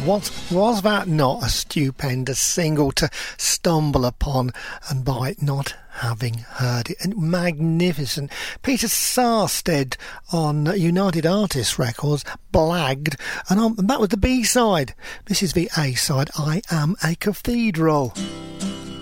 Was that not a stupendous single to stumble upon and by not having heard it? And magnificent. Peter Sarstedt on United Artists Records, Blagged, and that was the B-side. This is the A-side, I Am a Cathedral.